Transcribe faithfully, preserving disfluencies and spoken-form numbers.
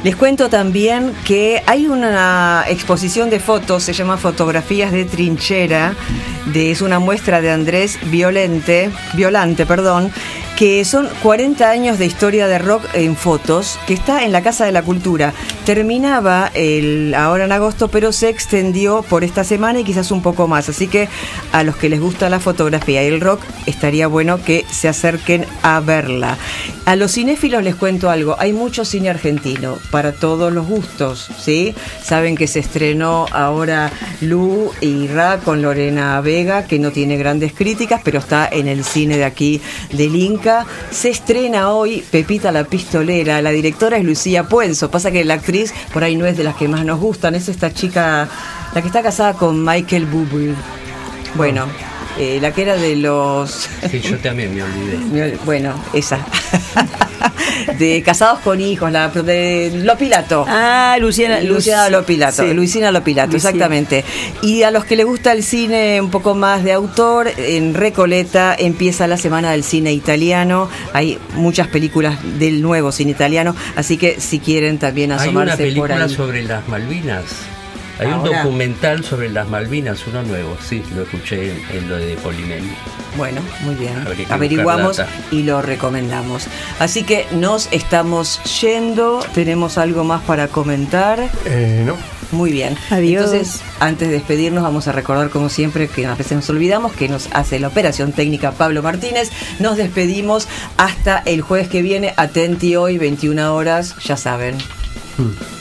Les cuento también que hay una exposición de fotos, se llama Fotografías de Trinchera, de, es una muestra de Andrés Violente, Violante, perdón, que son cuarenta años de historia de rock en fotos, que está en la Casa de la Cultura. Terminaba el, ahora en agosto, pero se extendió por esta semana y quizás un poco más. Así que a los que les gusta la fotografía y el rock, estaría bueno que se acerquen a verla. A los cinéfilos les cuento algo. Hay mucho cine argentino, para todos los gustos, ¿sí? Saben que se estrenó ahora Lu y Ra con Lorena Vega, que no tiene grandes críticas, pero está en el cine de aquí del Inca. Se estrena hoy Pepita la Pistolera. La directora es Lucía Puenzo. Pasa que la actriz por ahí no es de las que más nos gustan. Es esta chica, la que está casada con Michael Bublé. Bueno, eh, la que era de los... Sí, yo también me olvidé. Bueno, esa. De Casados con Hijos, la de Lopilato. Ah, Luciana, Luciana Lopilato. Sí. Luisina Lopilato, Luciana. Exactamente. Y a los que les gusta el cine un poco más de autor, en Recoleta empieza la Semana del Cine Italiano. Hay muchas películas del nuevo cine italiano, así que si quieren también asomarse por ahí. Hay una película sobre las Malvinas. Hay Ahora. un documental sobre las Malvinas, uno nuevo, sí, lo escuché en, en lo de Polimeni. Bueno, muy bien, averiguamos y lo recomendamos. Así que nos estamos yendo, ¿tenemos algo más para comentar? Eh, no. Muy bien. Adiós. Entonces, antes de despedirnos, vamos a recordar, como siempre, que a veces nos olvidamos, que nos hace la operación técnica Pablo Martínez. Nos despedimos hasta el jueves que viene. Atenti hoy, veintiuna horas, ya saben. Hmm.